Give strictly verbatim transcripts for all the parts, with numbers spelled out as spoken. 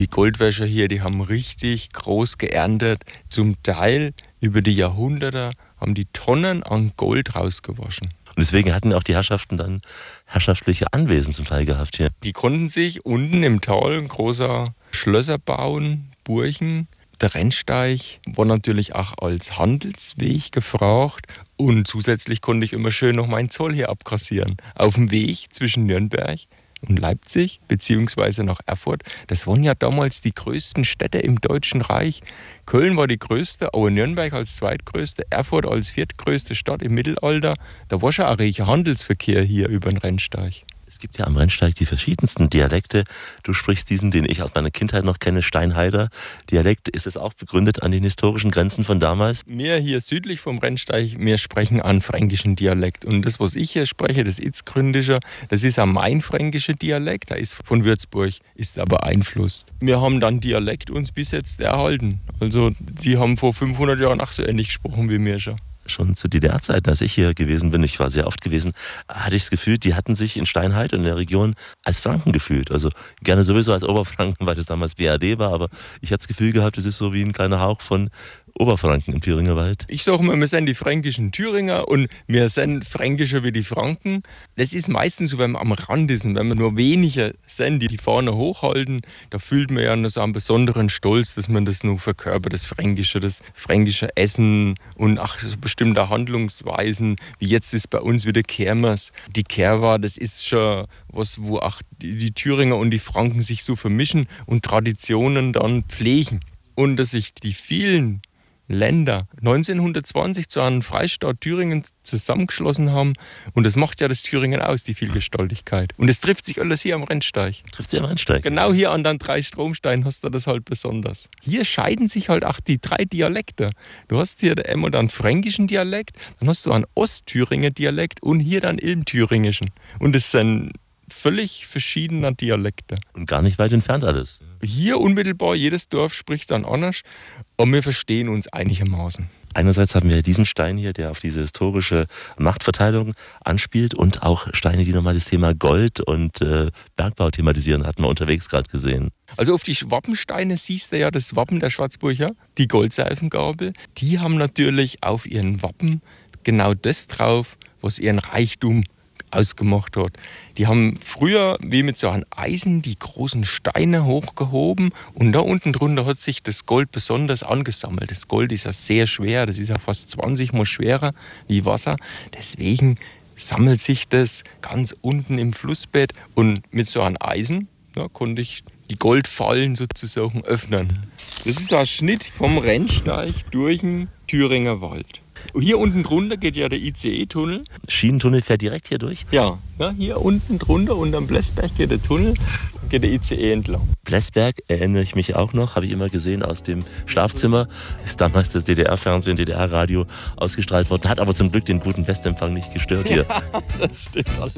Die Goldwäscher hier, die haben richtig groß geerntet. Zum Teil über die Jahrhunderte haben die Tonnen an Gold rausgewaschen. Und deswegen hatten auch die Herrschaften dann herrschaftliche Anwesen zum Teil gehabt hier. Die konnten sich unten im Tal großer Schlösser bauen, Burgen. Der Rennsteig war natürlich auch als Handelsweg gefragt und zusätzlich konnte ich immer schön noch meinen Zoll hier abkassieren. Auf dem Weg zwischen Nürnberg und Leipzig beziehungsweise nach Erfurt. Das waren ja damals die größten Städte im Deutschen Reich. Köln war die größte, aber Nürnberg als zweitgrößte, Erfurt als viertgrößte Stadt im Mittelalter. Da war schon ein reger Handelsverkehr hier über den Rennsteig. Es gibt ja am Rennsteig die verschiedensten Dialekte. Du sprichst diesen, den ich aus meiner Kindheit noch kenne, Steinheider Dialekt. Ist es auch begründet an den historischen Grenzen von damals? Wir hier südlich vom Rennsteig, wir sprechen einen fränkischen Dialekt. Und das, was ich hier spreche, das Itzgründische, das ist ein mainfränkischer Dialekt. Der ist von Würzburg, ist aber beeinflusst. Wir haben dann Dialekt uns bis jetzt erhalten. Also die haben vor fünfhundert Jahren auch so ähnlich gesprochen wie wir schon. Schon zu D D R-Zeiten, als ich hier gewesen bin, ich war sehr oft gewesen, hatte ich das Gefühl, die hatten sich in Steinheid und in der Region als Franken gefühlt. Also gerne sowieso als Oberfranken, weil das damals B R D war, aber ich hatte das Gefühl gehabt, es ist so wie ein kleiner Hauch von Oberfranken im Thüringer Wald. Ich sage mal, wir sind die fränkischen Thüringer und wir sind fränkischer wie die Franken. Das ist meistens so, wenn man am Rand ist und wenn man nur wenige sind, die die Fahne hochhalten, da fühlt man ja noch so einen besonderen Stolz, dass man das nur verkörpert, das Fränkische, das fränkische Essen und ach, so bestimmte Handlungsweisen, wie jetzt ist bei uns wieder Kermers. Die Kerwa, das ist schon was, wo auch die, die Thüringer und die Franken sich so vermischen und Traditionen dann pflegen. Und dass sich die vielen Länder neunzehnhundertzwanzig zu einem Freistaat Thüringen zusammengeschlossen haben. Und das macht ja das Thüringen aus, die Vielgestaltigkeit. Und es trifft sich alles hier am Rennsteig. Trifft sich am Rennsteig? Genau hier an den drei Stromsteinen hast du das halt besonders. Hier scheiden sich halt auch die drei Dialekte. Du hast hier einmal den fränkischen Dialekt, dann hast du einen Ostthüringer Dialekt und hier dann Ilmthüringischen. Und das sind völlig verschiedener Dialekte. Und gar nicht weit entfernt alles. Hier unmittelbar, jedes Dorf spricht dann anders, aber wir verstehen uns einigermaßen. Einerseits haben wir diesen Stein hier, der auf diese historische Machtverteilung anspielt und auch Steine, die nochmal das Thema Gold und äh, Bergbau thematisieren, hatten wir unterwegs gerade gesehen. Also auf die Wappensteine siehst du ja das Wappen der Schwarzburger, die Goldseifengabel. Die haben natürlich auf ihren Wappen genau das drauf, was ihren Reichtum ausgemacht hat. Die haben früher wie mit so einem Eisen die großen Steine hochgehoben und da unten drunter hat sich das Gold besonders angesammelt. Das Gold ist ja sehr schwer, das ist ja fast zwanzig Mal schwerer wie Wasser. Deswegen sammelt sich das ganz unten im Flussbett und mit so einem Eisen ja, konnte ich die Goldfallen sozusagen öffnen. Das ist ein Schnitt vom Rennsteig durch den Thüringer Wald. Hier unten drunter geht ja der I C E-Tunnel. Schienentunnel fährt direkt hier durch? Ja, ja, hier unten drunter und am Blessberg geht der Tunnel, geht der I C E entlang. Blessberg erinnere ich mich auch noch, habe ich immer gesehen aus dem Schlafzimmer. Ist damals das D D R-Fernsehen, D D R-Radio ausgestrahlt worden, hat aber zum Glück den guten Westempfang nicht gestört hier. Ja, das stimmt alles.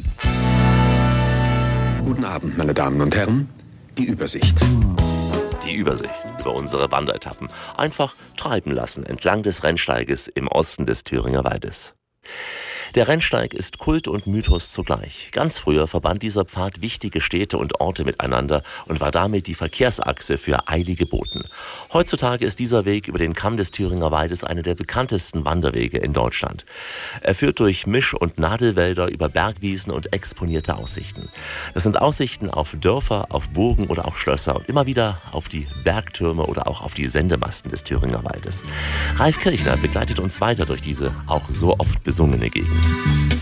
Guten Abend, meine Damen und Herren. Die Übersicht. Die Übersicht über unsere Wanderetappen. Einfach treiben lassen entlang des Rennsteiges im Osten des Thüringer Waldes. Der Rennsteig ist Kult und Mythos zugleich. Ganz früher verband dieser Pfad wichtige Städte und Orte miteinander und war damit die Verkehrsachse für eilige Boten. Heutzutage ist dieser Weg über den Kamm des Thüringer Waldes einer der bekanntesten Wanderwege in Deutschland. Er führt durch Misch- und Nadelwälder über Bergwiesen und exponierte Aussichten. Das sind Aussichten auf Dörfer, auf Burgen oder auch Schlösser und immer wieder auf die Bergtürme oder auch auf die Sendemasten des Thüringer Waldes. Ralf Kirchner begleitet uns weiter durch diese auch so oft besungene Gegend.